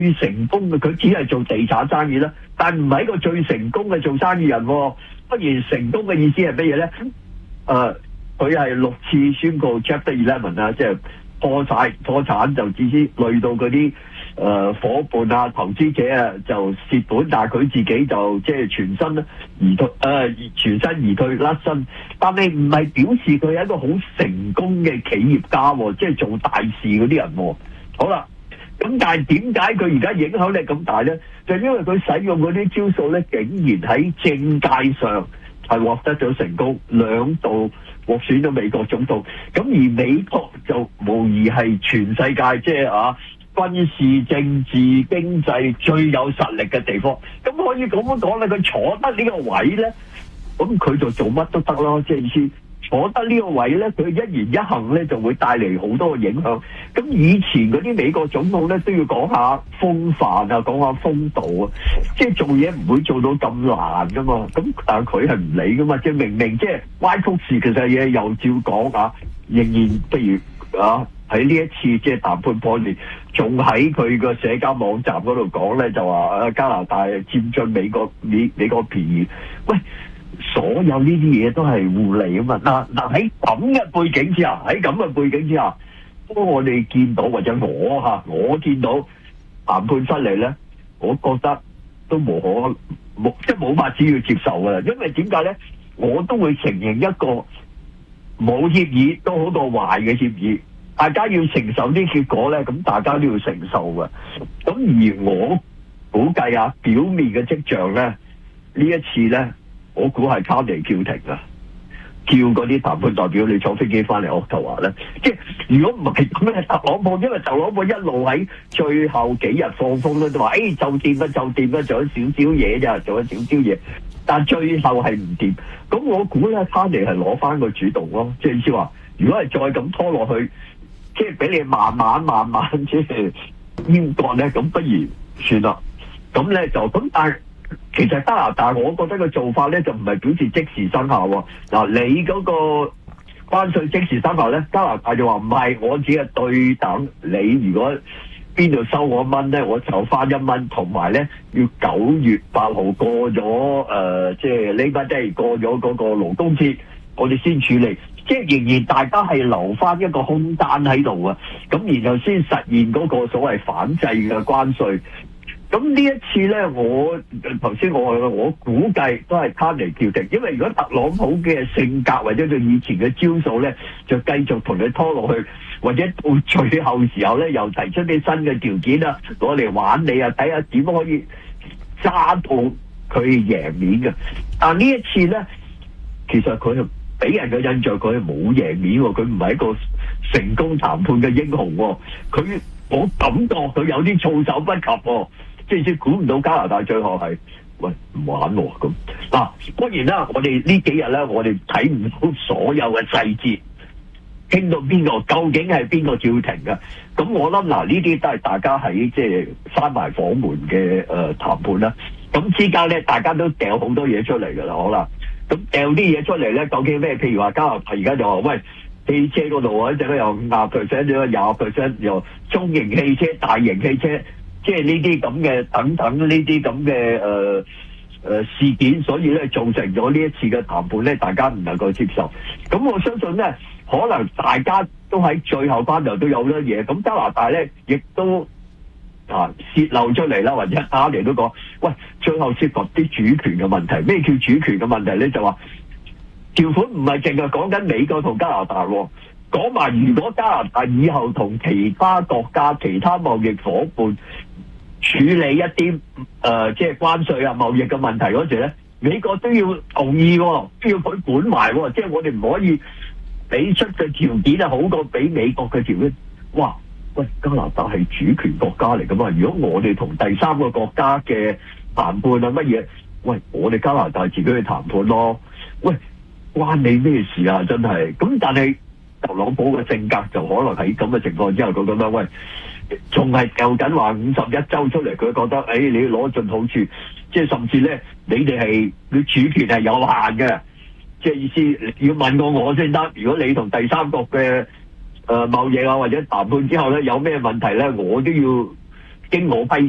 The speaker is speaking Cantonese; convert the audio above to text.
成功嘅，佢只係做地產生意啦，但唔係一個最成功嘅做生意人喎。不然成功嘅意思係乜嘢咧？佢係6次宣告 Chapter 11啊，即係破產就至於累到嗰啲夥伴啊、投資者啊就蝕本，但係佢自己就即係全身而退甩身。但係唔係表示佢係一個好成功嘅企業家，即係做大事嗰啲人。好啦，咁但係點解佢而家影響力咁大咧？就因為佢使用嗰啲招數咧，竟然喺政界上係獲得咗成功，2度獲選咗美國總統。咁而美國就無疑係全世界即係軍事、政治、經濟最有實力嘅地方。咁可以咁樣講咧，佢坐得呢個位咧，咁佢就做乜都得咯。即係意思坐得呢個位咧，佢一言一行咧就會帶嚟好多嘅影響。咁以前嗰啲美國總統咧都要講下風範啊，講下風度啊，即係做嘢唔會做到咁難噶嘛。咁但係佢係唔理噶嘛，即係明明即係歪曲事其實嘢又照講啊，仍然不如喺呢一次即係談判破裂，仲喺佢個社交網站嗰度講咧，就話加拿大佔盡美國便宜。喂！所有呢啲嘢都係互利啊嘛！嗱喺咁嘅背景之下，當我哋見到或者我見到談判失利咧，我覺得都冇法子要接受㗎啦。因為點解咧？我都會承認一個冇協議都好過壞嘅協議，大家要承受啲結果咧，咁大家都要承受嘅。咁而我估計表面嘅跡象咧，呢一次咧。我估係卡尼叫停啊，叫嗰啲談判代表你坐飛機翻嚟渥太華咧。即係如果唔係咁咧，特朗普因為特朗普一路喺最後幾日放風咧，都話就掂啦，做咗少少嘢咋，做咗少少嘢，但最後係唔掂。咁我估咧，卡尼係攞翻個主動咯，即係意思話，如果係再咁拖落去，即係俾你慢慢即係閹割咧，咁不如算啦。咁咧就咁，但係。其實加拿大，我覺得個做法咧就唔係表示即時生效喎。嗱，你嗰個關稅即時生效咧，加拿大就話唔係，我只係對等你。如果邊度收我1蚊咧，我就翻1蚊，同埋咧要9月8號過咗即係Labor Day過咗嗰個勞工節，我哋先處理。即係仍然大家係留翻一個空間喺度啊，咁然後先實現嗰個所謂反制嘅關稅。咁呢一次咧，我頭先我估計都係卡尼叫停，因為如果特朗普嘅性格或者佢以前嘅招數咧，就繼續同你拖落去，或者到最後時候咧，又提出啲新嘅條件啊，攞嚟玩你啊，睇下點可以揸到佢贏面嘅。但呢一次咧，其實佢係俾人嘅印象，佢係冇贏面喎，佢唔係一個成功談判嘅英雄喎，我感覺佢有啲措手不及喎。即係估唔到加拿大最後係唔玩喎咁。嗱，當然啦，我哋呢幾日咧，我哋睇唔到所有嘅細節，傾到邊個究竟係邊個叫停嘅。咁我諗呢啲都係大家喺即係閂埋房門嘅談判啦。咁之間咧，大家都掉好多嘢出嚟㗎啦，好啦。咁掉啲嘢出嚟咧，究竟咩？譬如話加拿大而家就話喂，汽車嗰度一陣咧又50%，咗20%，又中型汽車、大型汽車。即係呢啲咁嘅等等呢啲咁嘅事件，所以咧造成咗呢一次嘅談判咧，大家唔能夠接受。咁我相信咧，可能大家都喺最後關頭都有咗嘢。咁加拿大咧亦都泄漏出嚟啦，或者卡尼都講，喂，最後涉及啲主權嘅問題。咩叫主權嘅問題咧？就話條款唔係淨係講緊美國同加拿大喎。講埋如果加拿大以後同其他國家、其他貿易夥伴處理一啲即係關稅啊、貿易嘅問題嗰時咧，美國都要同意喎，都要佢管埋喎。即係我哋唔可以俾出嘅條件好過俾美國嘅條件。哇！喂，加拿大係主權國家嚟㗎嘛？如果我哋同第三個國家嘅談判乜嘢，喂，我哋加拿大自己去談判咯。喂，關你咩事啊？真係咁，但係特朗普嘅性格就可能喺咁嘅情況之下，佢覺得喂，仲係掉緊話51州出嚟，佢覺得你要攞盡好處，即係甚至咧，你哋係你主權係有限嘅，即係意思要問過我先得。如果你同第三國嘅貿易或者談判之後咧有咩問題咧，我都要經我批。